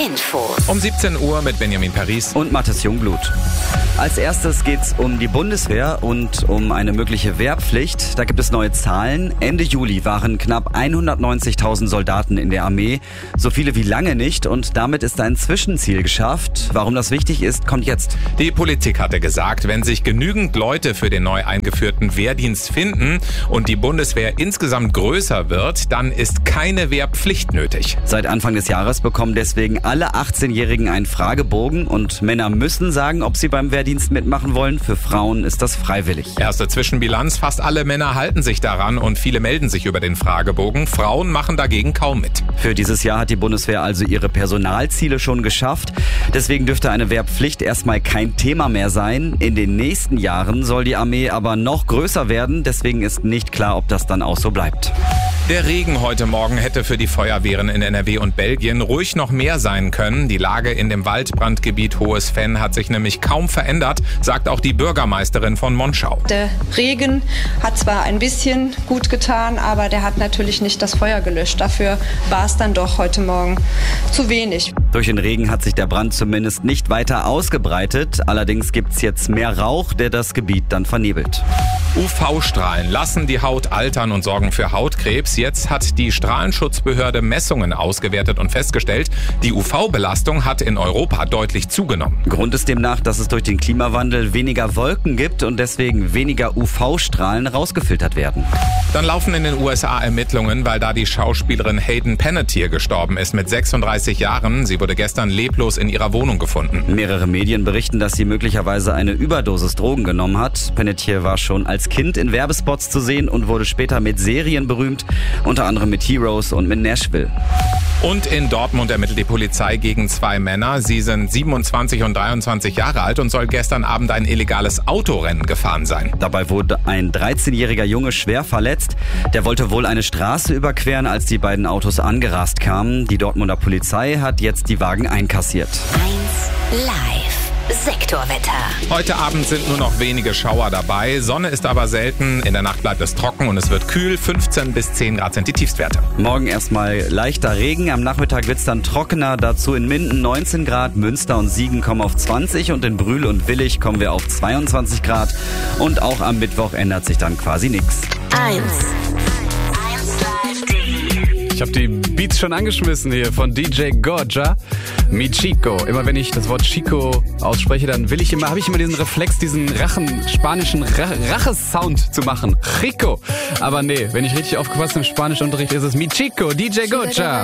Info. Um 17 Uhr mit Benjamin Paris und Mathis Jungblut. Als erstes geht's um die Bundeswehr und um eine mögliche Wehrpflicht. Da gibt es neue Zahlen. Ende Juli waren knapp 190.000 Soldaten in der Armee. So viele wie lange nicht. Und damit ist ein Zwischenziel geschafft. Warum das wichtig ist, kommt jetzt. Die Politik hatte gesagt, wenn sich genügend Leute für den neu eingeführten Wehrdienst finden und die Bundeswehr insgesamt größer wird, dann ist keine Wehrpflicht nötig. Seit Anfang des Jahres bekommen deswegen alle 18-Jährigen einen Fragebogen und Männer müssen sagen, ob sie beim Wehrdienst mitmachen wollen. Für Frauen ist das freiwillig. Erste Zwischenbilanz, fast alle Männer halten sich daran und viele melden sich über den Fragebogen. Frauen machen dagegen kaum mit. Für dieses Jahr hat die Bundeswehr also ihre Personalziele schon geschafft. Deswegen dürfte eine Wehrpflicht erstmal kein Thema mehr sein. In den nächsten Jahren soll die Armee aber noch größer werden. Deswegen ist nicht klar, ob das dann auch so bleibt. Der Regen heute Morgen hätte für die Feuerwehren in NRW und Belgien ruhig noch mehr sein können. Die Lage in dem Waldbrandgebiet Hohes Venn hat sich nämlich kaum verändert, sagt auch die Bürgermeisterin von Monschau. Der Regen hat zwar ein bisschen gut getan, aber der hat natürlich nicht das Feuer gelöscht. Dafür war es dann doch heute Morgen zu wenig. Durch den Regen hat sich der Brand zumindest nicht weiter ausgebreitet. Allerdings gibt's jetzt mehr Rauch, der das Gebiet dann vernebelt. UV-Strahlen lassen die Haut altern und sorgen für Hautkrebs. Jetzt hat die Strahlenschutzbehörde Messungen ausgewertet und festgestellt, die UV-Belastung hat in Europa deutlich zugenommen. Grund ist demnach, dass es durch den Klimawandel weniger Wolken gibt und deswegen weniger UV-Strahlen rausgefiltert werden. Dann laufen in den USA Ermittlungen, weil da die Schauspielerin Hayden Panettiere gestorben ist mit 36 Jahren. Sie wurde gestern leblos in ihrer Wohnung gefunden. Mehrere Medien berichten, dass sie möglicherweise eine Überdosis Drogen genommen hat. Panettiere war schon als Kind in Werbespots zu sehen und wurde später mit Serien berühmt, unter anderem mit Heroes und mit Nashville. Und in Dortmund ermittelt die Polizei gegen 2 Männer. Sie sind 27 und 23 Jahre alt und soll gestern Abend ein illegales Autorennen gefahren sein. Dabei wurde ein 13-jähriger Junge schwer verletzt. Der wollte wohl eine Straße überqueren, als die beiden Autos angerast kamen. Die Dortmunder Polizei hat jetzt die Wagen einkassiert. 1 Live. Sektorwetter. Heute Abend sind nur noch wenige Schauer dabei. Sonne ist aber selten. In der Nacht bleibt es trocken und es wird kühl. 15 bis 10 Grad sind die Tiefstwerte. Morgen erstmal leichter Regen. Am Nachmittag wird's dann trockener. Dazu in Minden 19 Grad. Münster und Siegen kommen auf 20. Und in Brühl und Willich kommen wir auf 22 Grad. Und auch am Mittwoch ändert sich dann quasi nichts. 1 Ich habe die Beats schon angeschmissen hier von DJ Gorja. Mi Chico. Immer wenn ich das Wort Chico ausspreche, dann habe ich immer diesen Reflex, diesen spanischen Rache-Sound zu machen. Chico. Aber nee, wenn ich richtig aufgepasst im Spanischunterricht ist es Mi Chico, DJ Gorja.